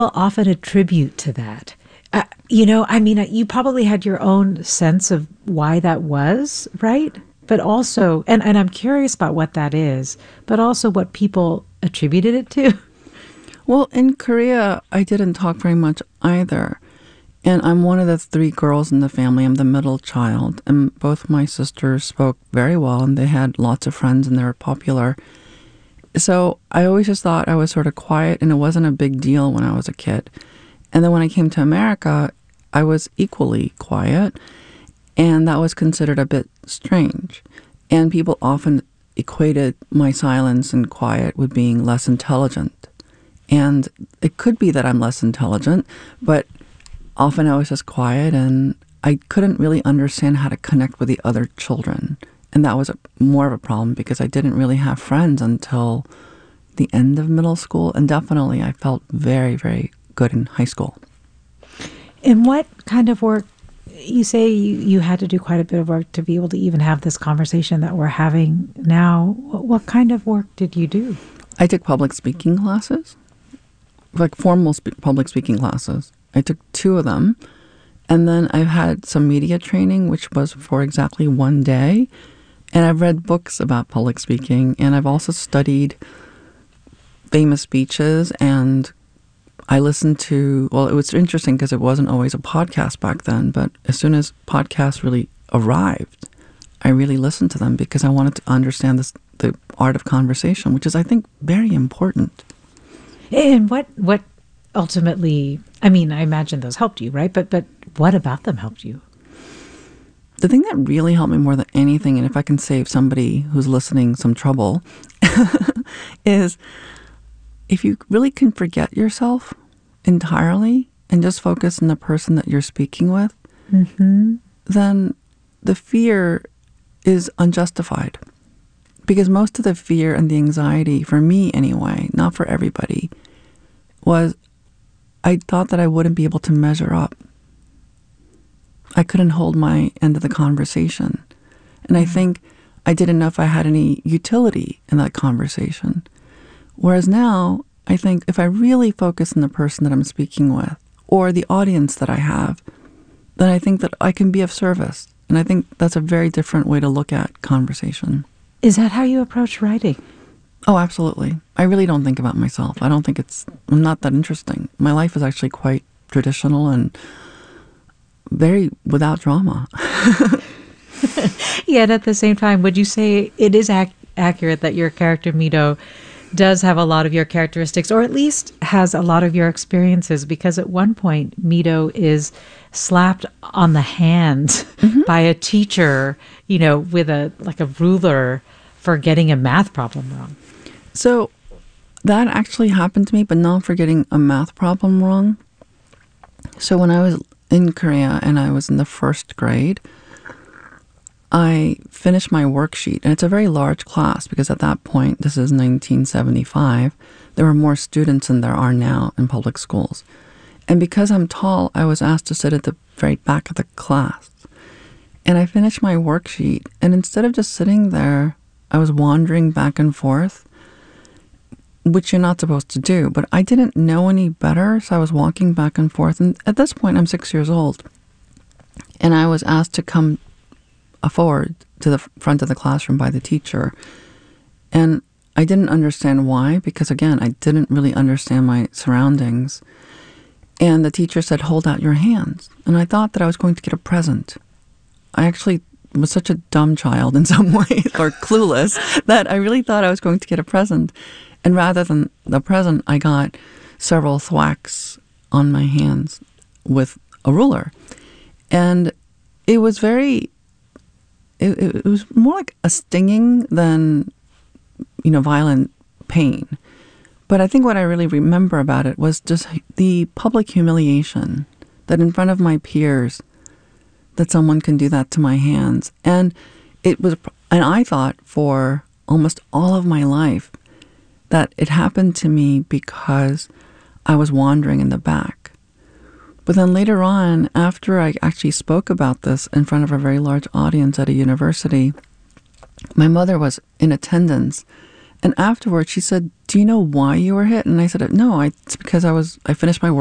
often attribute to that. You probably had your own sense of why that was, right? But also, and I'm curious about what that is, but also what people attributed it to. Well, in Korea, I didn't talk very much either. And I'm one of the three girls in the family. I'm the middle child. And both my sisters spoke very well, and they had lots of friends, and they were popular. So I always just thought I was sort of quiet, and it wasn't a big deal when I was a kid. And then when I came to America, I was equally quiet, and that was considered a bit strange. And people often equated my silence and quiet with being less intelligent. And it could be that I'm less intelligent, but often I was just quiet, and I couldn't really understand how to connect with the other children. And that was more of a problem because I didn't really have friends until the end of middle school. And definitely I felt very, very good in high school. And what kind of work, you say you had to do quite a bit of work to be able to even have this conversation that we're having now. What kind of work did you do? I took public speaking classes, like formal public speaking classes. I took 2 of them. And then I've had some media training, which was for exactly 1 day. And I've read books about public speaking. And I've also studied famous speeches. And I listened to, well, it was interesting because it wasn't always a podcast back then. But as soon as podcasts really arrived, I really listened to them because I wanted to understand the art of conversation, which is, I think, very important. And what ultimately, I imagine those helped you, right? But what about them helped you? The thing that really helped me more than anything, and if I can save somebody who's listening some trouble, is if you really can forget yourself entirely and just focus on the person that you're speaking with, then the fear is unjustified. Because most of the fear and the anxiety, for me anyway, not for everybody, was I thought that I wouldn't be able to measure up. I couldn't hold my end of the conversation. And I think I didn't know if I had any utility in that conversation. Whereas now, I think if I really focus on the person that I'm speaking with or the audience that I have, then I think that I can be of service. And I think that's a very different way to look at conversation. Is that how you approach writing? Oh, absolutely. I really don't think about myself. I'm not that interesting. My life is actually quite traditional and very without drama. Yet at the same time, would you say it is accurate that your character Mito does have a lot of your characteristics, or at least has a lot of your experiences? Because at one point, Mito is slapped on the hand by a teacher, with a ruler for getting a math problem wrong. So that actually happened to me, but not for getting a math problem wrong. So when I was in Korea and I was in the 1st grade, I finished my worksheet. And it's a very large class because at that point, this is 1975, there were more students than there are now in public schools. And because I'm tall, I was asked to sit at the very back of the class. And I finished my worksheet, and instead of just sitting there, I was wandering back and forth, which you're not supposed to do. But I didn't know any better, so I was walking back and forth. And at this point, I'm 6 years old. And I was asked to come forward to the front of the classroom by the teacher. And I didn't understand why, because again, I didn't really understand my surroundings. And the teacher said, "Hold out your hands." And I thought that I was going to get a present. I actually was such a dumb child in some ways, or clueless, that I really thought I was going to get a present. And rather than the present, I got several thwacks on my hands with a ruler. And it was it was more like a stinging than, violent pain. But I think what I really remember about it was just the public humiliation that in front of my peers, that someone can do that to my hands. And I thought for almost all of my life that it happened to me because I was wandering in the back. But then later on, after I actually spoke about this in front of a very large audience at a university, my mother was in attendance. And afterwards, she said, do you know why you were hit? And I said, no, it's because I finished my